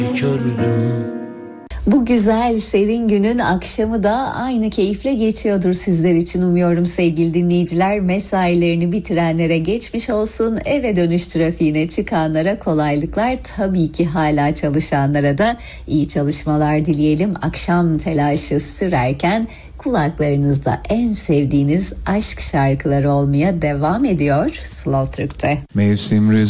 Kördüm. Bu güzel serin günün akşamı da aynı keyifle geçiyordur sizler için umuyorum sevgili dinleyiciler. Mesailerini bitirenlere geçmiş olsun, eve dönüş trafiğine çıkanlara kolaylıklar, tabii ki hala çalışanlara da iyi çalışmalar dileyelim. Akşam telaşı sürerken kulaklarınızda en sevdiğiniz aşk şarkıları olmaya devam ediyor Slow Türk'te. Mevsim